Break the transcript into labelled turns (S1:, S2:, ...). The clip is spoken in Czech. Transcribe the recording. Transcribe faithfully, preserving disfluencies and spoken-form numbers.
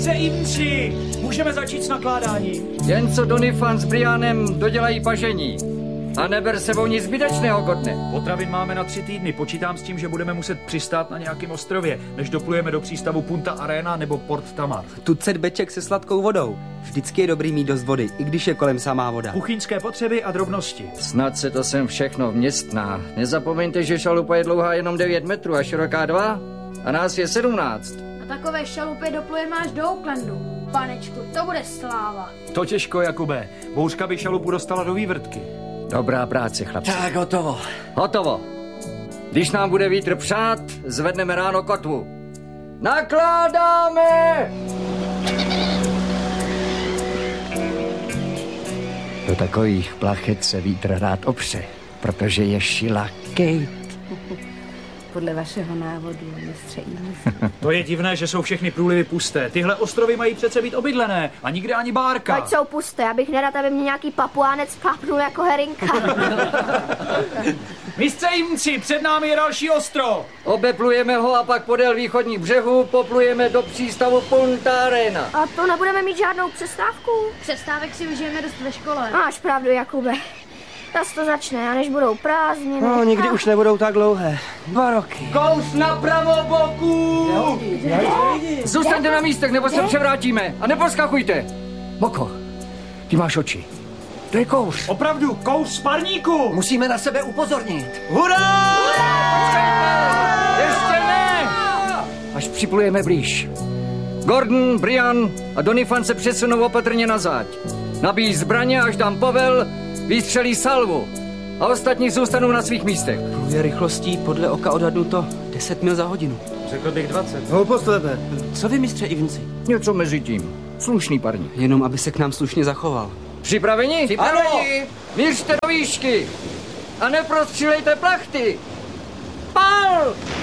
S1: Mistře Evensi, můžeme začít s nakládáním.
S2: Jen co Doniphan s Brianem dodělají pažení. A neber sebou nic zbytečného, Gordone.
S1: Potravin máme na tři týdny. Počítám s tím, že budeme muset přistát na nějakém ostrově, než doplujeme do přístavu Punta Arena nebo Port Tamar.
S3: Tucet beček se sladkou vodou. Vždycky je dobrý mít dost vody, i když je kolem samá voda.
S1: Kuchyňské potřeby a drobnosti.
S2: Snad se to sem všechno vměstná. Nezapomeňte, že šalupa je dlouhá jenom devět metrů a široká dva. A nás je sedmnáct.
S4: Na takové šalupě doplujeme až do Aucklandu. Panečku, to bude sláva.
S1: To těžko, Jakube. Bouřka by šalupu dostala do vývrtky.
S2: Dobrá práce, chlapci.
S3: Tak, hotovo.
S2: Hotovo. Když nám bude vítr přát, zvedneme ráno kotvu. Nakládáme! Do takových plachet se vítr rád opře, protože je šila Kate.
S5: Podle vašeho návodu, mistře Evensi.
S1: To je divné, že jsou všechny průlivy pusté. Tyhle ostrovy mají přece být obydlené a nikde ani bárka.
S4: Ať jsou pusté, abych nerad, aby mě nějaký papuánec chápnul jako herinka.
S1: Mistře Evensi, před námi je další ostrov.
S2: Obeplujeme ho a pak podél východních břehů poplujeme do přístavu Punta Arena.
S4: A to nebudeme mít žádnou přestávku?
S5: Přestávek si užijeme dost ve škole.
S4: Máš pravdu, Jakube. Zas to začne, a než budou prázdniny.
S3: No, nikdy
S4: a...
S3: už nebudou tak dlouhé. Dva roky.
S2: Kous na pravou boku! Zůstaňte na místech, nebo se převrátíme. A neposkakujte. Boko, ty máš oči. To je kouř.
S1: Opravdu, kous z parníku.
S6: Musíme na sebe upozornit.
S1: Hurá!
S2: Ještě ne! Až připlujeme blíž. Gordon, Brian a Doniphan se přesunou opatrně na záď. Nabíjí zbraně, až dám povel, vystřelí salvu. A ostatní zůstanou na svých místech.
S3: Pluje rychlostí podle oka odhadnuto deset mil za hodinu.
S1: Řekl bych dvacet.
S3: No, poslebe. Co vy, mistře Evensi?
S2: Něco mezi tím. Slušný parní.
S3: Jenom, aby se k nám slušně zachoval.
S2: Připraveni?
S6: Připraveni.
S2: Ano! Mířte do výšky! A neprostřílejte plachty! Pál!